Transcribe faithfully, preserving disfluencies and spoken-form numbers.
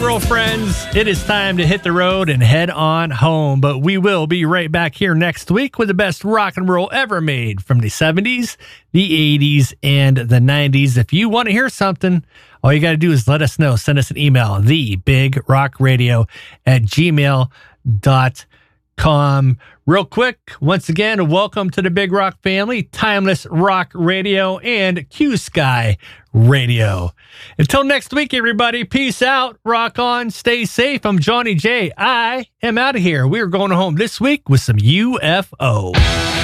and roll friends, it is time to hit the road and head on home. But we will be right back here next week with the best rock and roll ever made from the seventies, the eighties, and the nineties. If you want to hear something, all you got to do is let us know. Send us an email, the big rock radio at gmail dot com. Real quick, once again, welcome to the Big Rock family, Timeless Rock Radio and Q Sky Radio. Until next week, everybody, peace out, rock on, stay safe. I'm Johnny J. I am out of here. We're going home this week with some U F O.